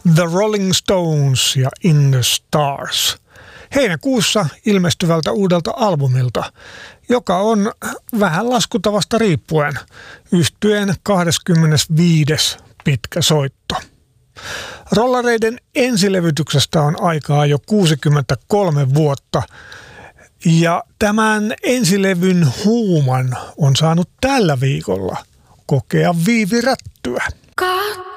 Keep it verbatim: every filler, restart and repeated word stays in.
The Rolling Stones ja In the Stars heinäkuussa ilmestyvältä uudelta albumilta, joka on vähän laskutavasta riippuen yhtyeen kahdeskymmenesviides pitkä soitto. Rollareiden ensilevytyksestä on aikaa jo kuusikymmentäkolme vuotta ja tämän ensilevyn huuman on saanut tällä viikolla kokea Viivi Rättyä.